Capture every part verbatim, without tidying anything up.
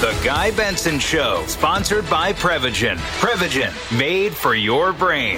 The Guy Benson Show, sponsored by Prevagen. Prevagen, made for your brain.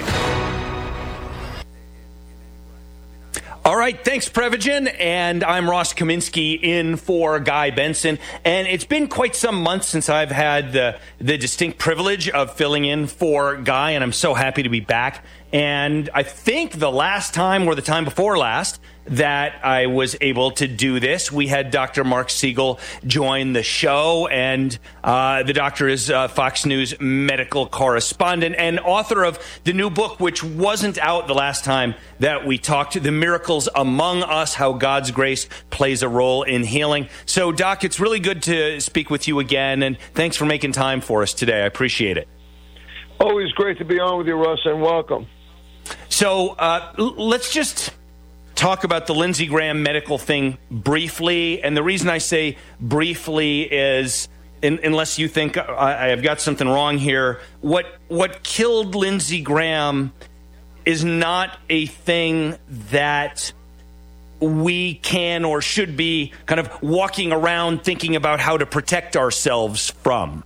All right, thanks, Prevagen, and I'm Ross Kaminsky in for Guy Benson. And it's been quite some months since I've had the, the distinct privilege of filling in for Guy, and I'm so happy to be back. And I think the last time or the time before last that I was able to do this, we had Doctor Mark Siegel join the show, and uh, the doctor is uh, Fox News medical correspondent and author of the new book, which wasn't out the last time that we talked, The Miracles Among Us, How God's Grace Plays a Role in Healing. So, Doc, it's really good to speak with you again, and thanks for making time for us today. I appreciate it. Always great to be on with you, Russ, and welcome. So uh, l- let's just talk about the Lindsey Graham medical thing briefly. And the reason I say briefly is, in, unless you think I, I've got something wrong here, what what killed Lindsey Graham is not a thing that we can or should be kind of walking around thinking about how to protect ourselves from.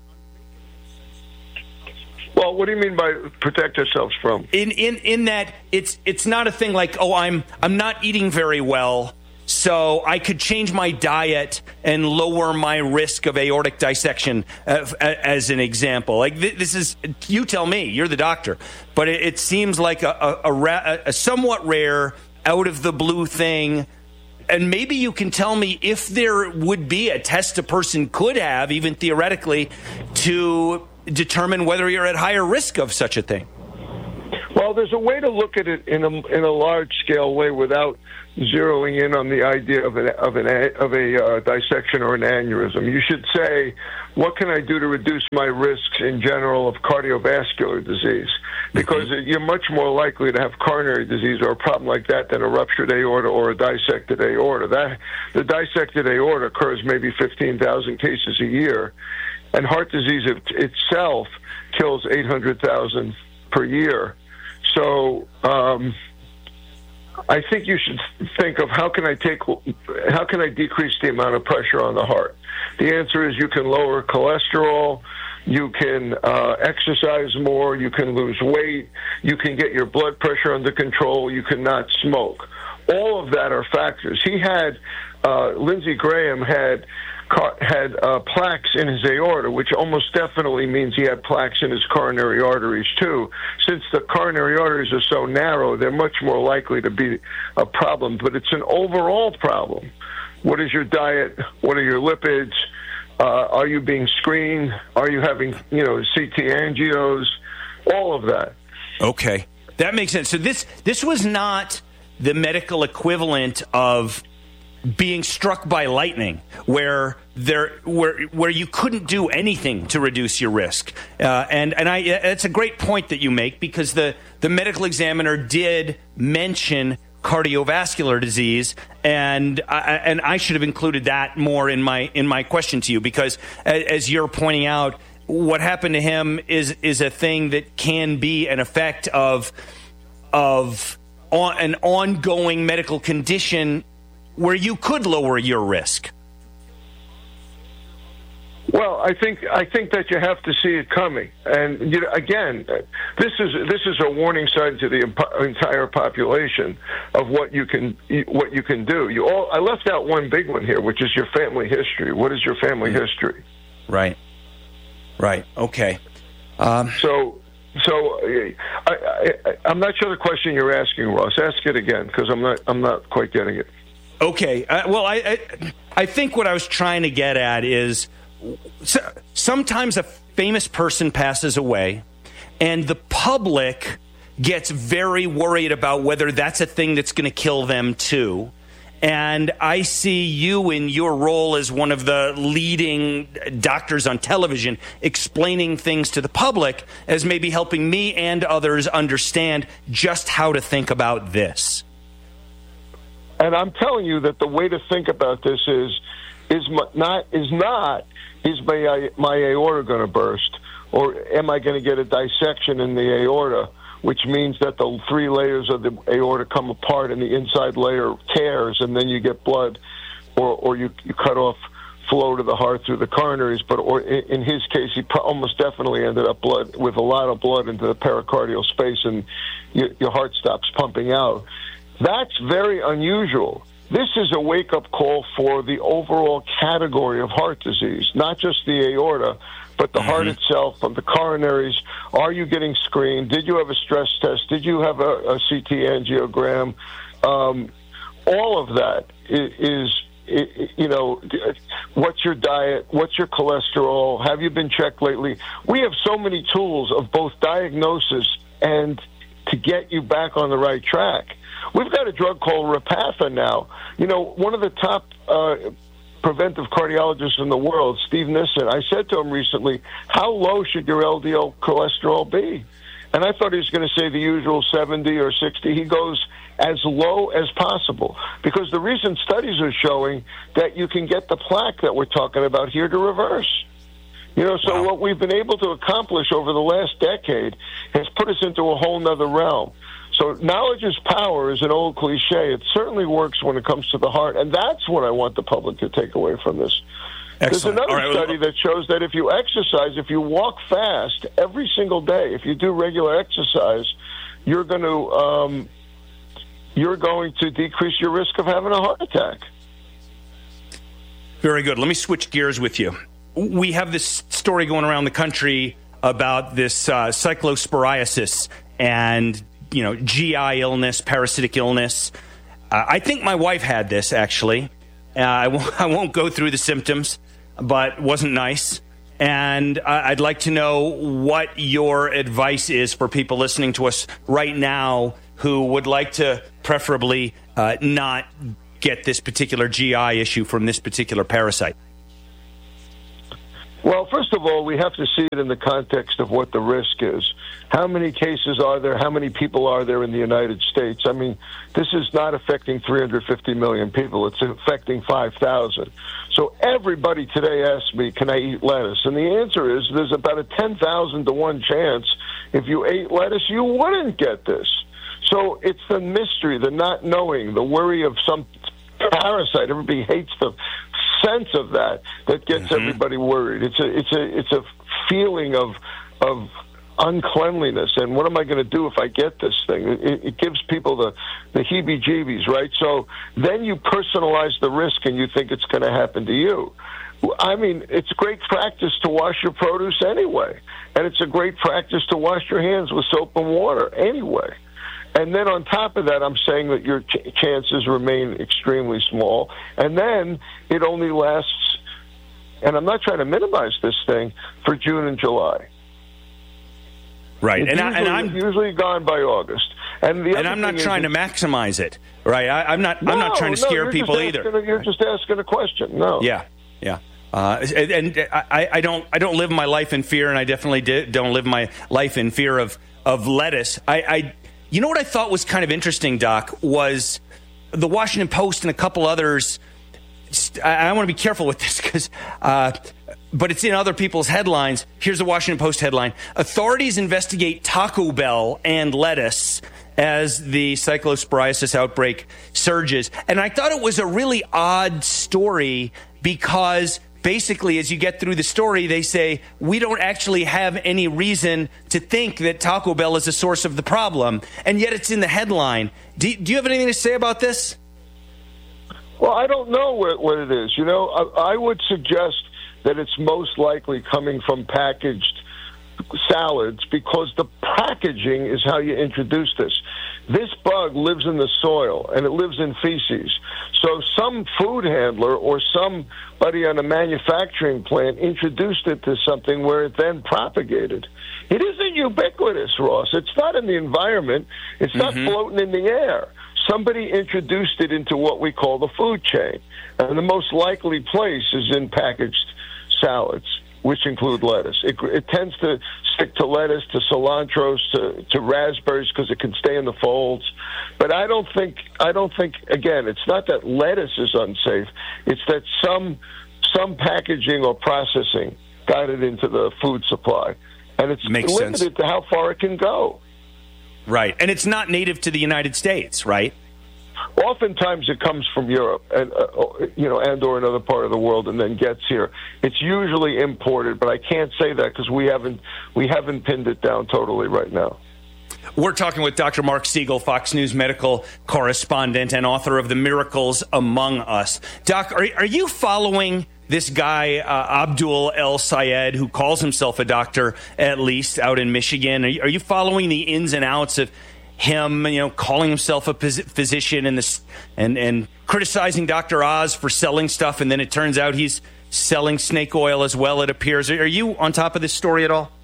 Well, what do you mean by protect ourselves from? In in in that it's it's not a thing like, oh, I'm I'm not eating very well, so I could change my diet and lower my risk of aortic dissection, uh, as an example. Like th- this is, you tell me, you're the doctor, but it, it seems like a a, a, ra- a somewhat rare, out of the blue thing. And maybe you can tell me if there would be a test a person could have, even theoretically, to determine whether you're at higher risk of such a thing. Well, there's a way to look at it in a in a large scale way without zeroing in on the idea of an of an of a uh, dissection or an aneurysm. You should say, what can I do to reduce my risks in general of cardiovascular disease? Because mm-hmm. you're much more likely to have coronary disease or a problem like that than a ruptured aorta or a dissected aorta. That the dissected aorta occurs maybe fifteen thousand cases a year. And heart disease it, itself kills eight hundred thousand per year. So um, I think you should think of how can I take, how can I decrease the amount of pressure on the heart? The answer is you can lower cholesterol, you can uh, exercise more, you can lose weight, you can get your blood pressure under control, you can not smoke. All of that are factors. He had, uh, Lindsey Graham had had uh, plaques in his aorta, which almost definitely means he had plaques in his coronary arteries, too. Since the coronary arteries are so narrow, they're much more likely to be a problem. But it's an overall problem. What is your diet? What are your lipids? Uh, are you being screened? Are you having, you know, C T angios? All of that. Okay. That makes sense. So this this was not the medical equivalent of being struck by lightning, where there, where where you couldn't do anything to reduce your risk, uh, and and I, it's a great point that you make, because the the medical examiner did mention cardiovascular disease, and I, and I should have included that more in my in my question to you, because as you're pointing out, what happened to him is is a thing that can be an effect of of on, an ongoing medical condition where you could lower your risk. Well, I think I think that you have to see it coming, and you know, again, this is this is a warning sign to the entire population of what you can what you can do. You all, I left out one big one here, which is your family history. What is your family history? Right, right, okay. Um, so, so I, I, I'm not sure the question you're asking, Ross. Ask it again, because I'm not I'm not quite getting it. Okay. Uh, well, I, I I think what I was trying to get at is, so, sometimes a famous person passes away, and the public gets very worried about whether that's a thing that's going to kill them too. And I see you in your role as one of the leading doctors on television explaining things to the public as maybe helping me and others understand just how to think about this. And I'm telling you that the way to think about this is is not is not is my my aorta going to burst, or am I going to get a dissection in the aorta, which means that the three layers of the aorta come apart and the inside layer tears, and then you get blood, or or you, you cut off flow to the heart through the coronaries, but or in his case, he almost definitely ended up blood with a lot of blood into the pericardial space, and your, your heart stops pumping out. That's very unusual. This is a wake-up call for the overall category of heart disease, not just the aorta, but the mm-hmm. heart itself, of the coronaries. Are you getting screened? Did you have a stress test? Did you have a, a C T angiogram? Um, all of that is, is, you know, what's your diet? What's your cholesterol? Have you been checked lately? We have so many tools of both diagnosis and to get you back on the right track. We've got a drug called Repatha now. You know, one of the top uh, preventive cardiologists in the world, Steve Nissen, I said to him recently, how low should your L D L cholesterol be? And I thought he was going to say the usual seventy or sixty. He goes as low as possible, because the recent studies are showing that you can get the plaque that we're talking about here to reverse. You know, so wow. what we've been able to accomplish over the last decade has put us into a whole nother realm. So knowledge is power is an old cliche. It certainly works when it comes to the heart, and that's what I want the public to take away from this. Excellent. There's another right, study well, that shows that if you exercise, if you walk fast every single day, if you do regular exercise, you're going to um, you're going to decrease your risk of having a heart attack. Very good. Let me switch gears with you. We have this story going around the country about this uh, cyclosporiasis and, you know, G I illness, parasitic illness. Uh, I think my wife had this, actually. Uh, I, w- I won't go through the symptoms, but wasn't nice. And I- I'd like to know what your advice is for people listening to us right now who would like to preferably uh, not get this particular G I issue from this particular parasite. Well, first of all, we have to see it in the context of what the risk is. How many cases are there? How many people are there in the United States? I mean, this is not affecting three hundred fifty million people. It's affecting five thousand. So everybody today asks me, can I eat lettuce? And the answer is there's about a ten thousand to one chance if you ate lettuce, you wouldn't get this. So it's the mystery, the not knowing, the worry of some parasite. Everybody hates the sense of that that gets mm-hmm. everybody worried. It's a it's a it's a feeling of of uncleanliness, and what am I going to do if I get this thing? It, it gives people the the heebie-jeebies, right? So then you personalize the risk, and you think it's going to happen to you. I mean, it's great practice to wash your produce anyway, and it's a great practice to wash your hands with soap and water anyway. And then on top of that, I'm saying that your ch- chances remain extremely small. And then it only lasts, and I'm not trying to minimize this thing, for June and July. Right. It's and, usually, I, and I'm usually gone by August. And, the and I'm not trying to maximize it. Right. I, I'm not no, I'm not trying to scare no, people either. A, you're just asking a question. No. Yeah. Yeah. Uh, and and I, I don't I don't live my life in fear, and I definitely did, don't live my life in fear of, of lettuce. I, I You know what I thought was kind of interesting, Doc, was the Washington Post and a couple others. I, I want to be careful with this, because, uh, but it's in other people's headlines. Here's the Washington Post headline. Authorities investigate Taco Bell and lettuce as the cyclosporiasis outbreak surges. And I thought it was a really odd story, because basically, as you get through the story, they say, we don't actually have any reason to think that Taco Bell is a source of the problem, and yet it's in the headline. Do, do you have anything to say about this? Well, I don't know what, what it is. You know, I, I would suggest that it's most likely coming from packaged salads, because the packaging is how you introduce this. This bug lives in the soil, and it lives in feces. So some food handler or somebody on a manufacturing plant introduced it to something where it then propagated. It isn't ubiquitous, Ross. It's not in the environment. It's not mm-hmm. floating in the air. Somebody introduced it into what we call the food chain. And the most likely place is in packaged salads, which include lettuce. It, it tends to stick to lettuce, to cilantro, to, to raspberries, because it can stay in the folds. But I don't think, I don't think, again, it's not that lettuce is unsafe. It's that some some packaging or processing got it into the food supply. And it's Makes limited sense. to how far it can go. Right. And it's not native to the United States, right? Oftentimes it comes from Europe, and uh, you know, and or another part of the world, and then gets here. It's usually imported, but I can't say that because we haven't we haven't pinned it down totally right now. We're talking with Doctor Mark Siegel, Fox News medical correspondent and author of The Miracles Among Us. Doc, are, are you following this guy, uh, Abdul El-Sayed, who calls himself a doctor, at least, out in Michigan? Are you, are you following the ins and outs of him, you know, calling himself a phys- physician and, this, and, and criticizing Doctor Oz for selling stuff, and then it turns out he's selling snake oil as well, it appears. Are you on top of this story at all?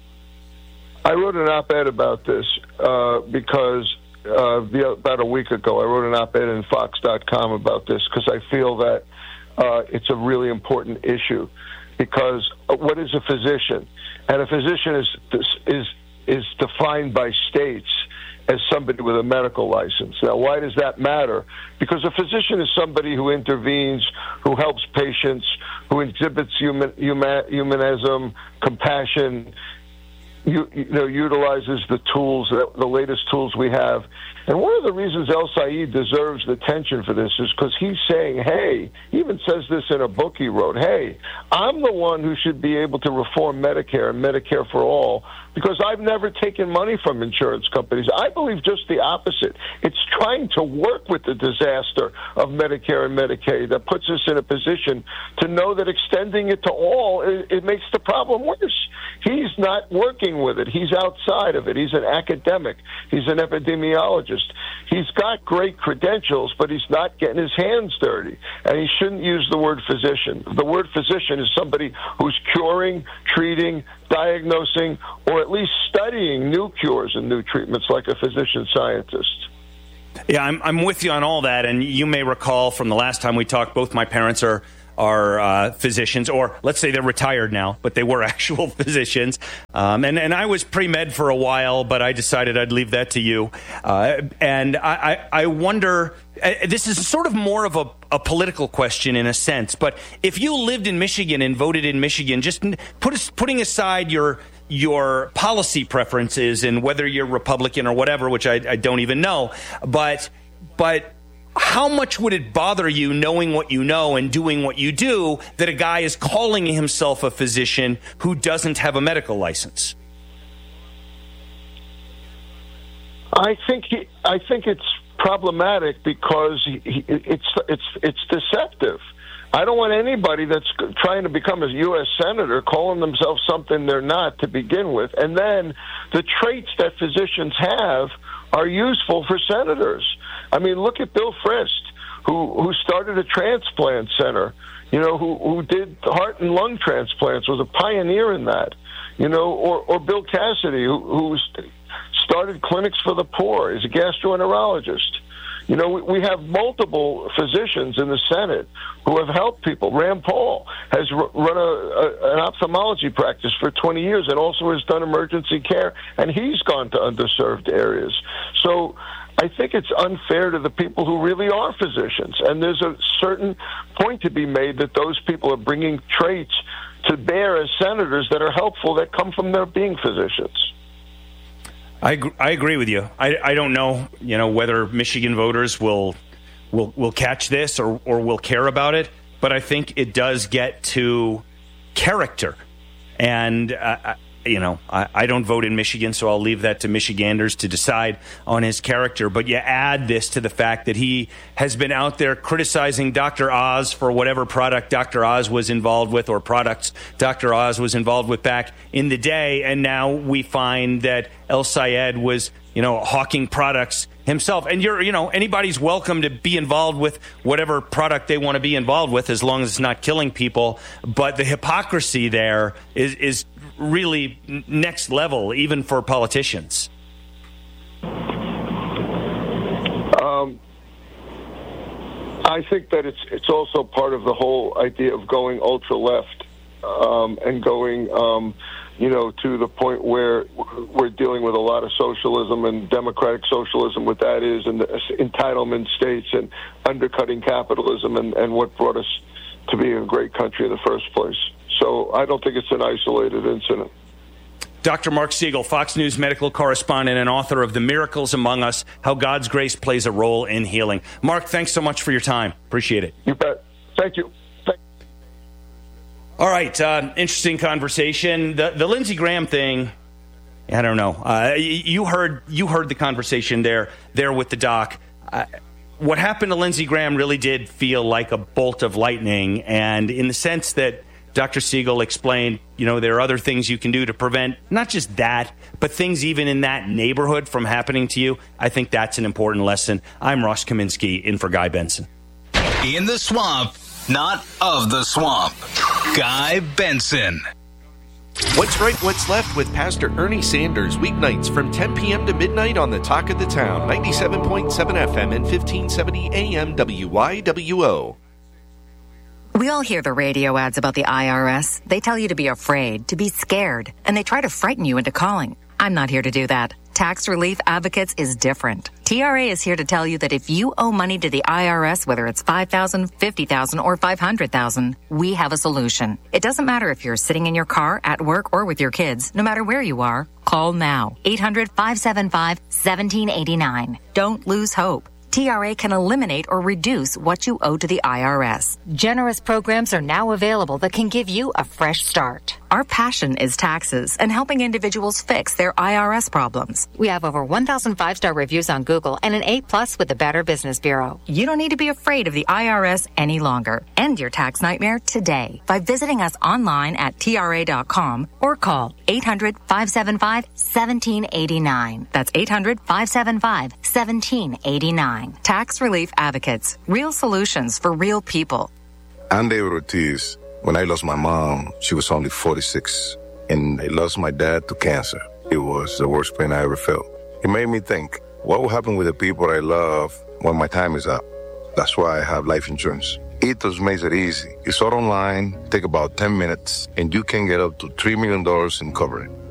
I wrote an op-ed about this uh, because uh, the, about a week ago I wrote an op-ed in Fox dot com about this because I feel that uh, it's a really important issue. Because what is a physician? And a physician is is is defined by states as somebody with a medical license. Now, why does that matter? Because a physician is somebody who intervenes, who helps patients, who exhibits human, human, humanism, compassion. You, you know, utilizes the tools, the latest tools we have. And one of the reasons El-Sayed deserves the attention for this is because he's saying, hey, he even says this in a book he wrote, hey, I'm the one who should be able to reform Medicare and Medicare for all because I've never taken money from insurance companies. I believe just the opposite. It's trying to work with the disaster of Medicare and Medicaid that puts us in a position to know that extending it to all, it, it makes the problem worse. He's not working with it. He's outside of it. He's an academic. He's an epidemiologist. He's got great credentials, but he's not getting his hands dirty. And he shouldn't use the word physician. The word physician is somebody who's curing, treating, diagnosing, or at least studying new cures and new treatments like a physician scientist. Yeah, I'm, I'm with you on all that. And you may recall from the last time we talked, both my parents are are uh, physicians, or let's say they're retired now, but they were actual physicians. Um, and, and I was pre-med for a while, but I decided I'd leave that to you. Uh, and I, I, I wonder, uh, this is sort of more of a, a political question in a sense, but if you lived in Michigan and voted in Michigan, just put, putting aside your your policy preferences and whether you're Republican or whatever, which I, I don't even know, but but how much would it bother you knowing what you know and doing what you do that a guy is calling himself a physician who doesn't have a medical license? I think he, I think it's problematic because he, he, it's it's it's deceptive. I don't want anybody that's trying to become a U S senator calling themselves something they're not to begin with. And then the traits that physicians have are useful for senators. I mean, look at Bill Frist, who who started a transplant center, you know, who who did heart and lung transplants, was a pioneer in that, you know, or, or Bill Cassidy, who, who started clinics for the poor, is a gastroenterologist. You know, we, we have multiple physicians in the Senate who have helped people. Rand Paul has r- run a, a, an ophthalmology practice for twenty years and also has done emergency care, and he's gone to underserved areas. So I think it's unfair to the people who really are physicians, and there's a certain point to be made that those people are bringing traits to bear as senators that are helpful that come from their being physicians. I, I agree with you. I, I don't know, you know, whether Michigan voters will will will catch this or, or will care about it, but I think it does get to character. And, uh, you know, I, I don't vote in Michigan, so I'll leave that to Michiganders to decide on his character. But you add this to the fact that he has been out there criticizing Doctor Oz for whatever product Doctor Oz was involved with or products Doctor Oz was involved with back in the day. And now we find that El-Sayed was, you know, hawking products himself. And you're, you know, anybody's welcome to be involved with whatever product they want to be involved with as long as it's not killing people. But the hypocrisy there is, is really next level, even for politicians. Um, I think that it's it's also part of the whole idea of going ultra left um, and going, um, you know, to the point where we're dealing with a lot of socialism and democratic socialism, what that is, and the entitlement states and undercutting capitalism and, and what brought us to being a great country in the first place. So I don't think it's an isolated incident. Doctor Mark Siegel, Fox News medical correspondent and author of The Miracles Among Us, How God's Grace Plays a Role in Healing. Mark, thanks so much for your time. Appreciate it. You bet. Thank you. Thank- All right, uh, interesting conversation. The, the Lindsey Graham thing, I don't know. Uh, you heard you heard the conversation there, there with the doc. Uh, what happened to Lindsey Graham really did feel like a bolt of lightning, and in the sense that Doctor Siegel explained, you know, there are other things you can do to prevent not just that, but things even in that neighborhood from happening to you. I think that's an important lesson. I'm Ross Kaminsky, in for Guy Benson. In the swamp, not of the swamp. Guy Benson. What's Right, What's Left with Pastor Ernie Sanders, weeknights from ten p.m. to midnight on the Talk of the Town, ninety-seven point seven F M and fifteen seventy A M W Y W O. We all hear the radio ads about the I R S. They tell you to be afraid, to be scared, and they try to frighten you into calling. I'm not here to do that. Tax Relief Advocates is different. T R A is here to tell you that if you owe money to the I R S, whether it's five thousand dollars, fifty thousand dollars, or five hundred thousand dollars, we have a solution. It doesn't matter if you're sitting in your car, at work, or with your kids. No matter where you are, call now. eight hundred, five seven five, one seven eight nine. Don't lose hope. T R A can eliminate or reduce what you owe to the I R S. Generous programs are now available that can give you a fresh start. Our passion is taxes and helping individuals fix their I R S problems. We have over one thousand five-star reviews on Google and an A plus with the Better Business Bureau. You don't need to be afraid of the I R S any longer. End your tax nightmare today by visiting us online at T R A dot com or call eight hundred, five seven five, one seven eight nine. That's eight hundred, five seven five, one seven eight nine. Tax Relief Advocates. Real solutions for real people. I'm David Ortiz. When I lost my mom, she was only forty-six, and I lost my dad to cancer. It was the worst pain I ever felt. It made me think, what will happen with the people I love when my time is up? That's why I have life insurance. Ethos makes it easy. It's all online, take about ten minutes, and you can get up to three million dollars in coverage.